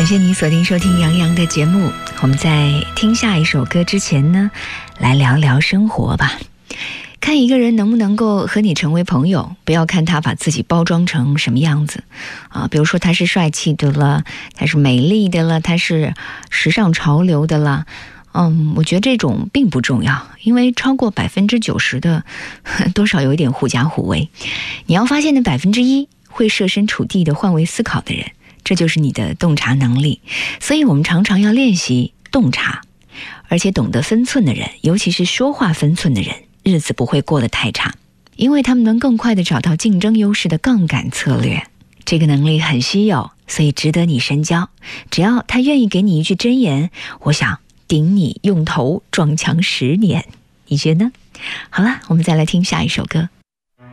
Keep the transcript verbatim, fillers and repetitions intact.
感谢你锁定收听杨洋的节目。我们在听下一首歌之前呢，来聊聊生活吧。看一个人能不能够和你成为朋友，不要看他把自己包装成什么样子啊，比如说他是帅气的了，他是美丽的了，他是时尚潮流的了。嗯，我觉得这种并不重要，因为超过百分之九十的多少有一点狐假虎威。你要发现的百分之一会设身处地的换位思考的人，这就是你的洞察能力。所以我们常常要练习洞察，而且懂得分寸的人，尤其是说话分寸的人，日子不会过得太差，因为他们能更快地找到竞争优势的杠杆策略。这个能力很稀有，所以值得你深交。只要他愿意给你一句真言，我想顶你用头撞墙十年，你觉得呢？好了，我们再来听下一首歌。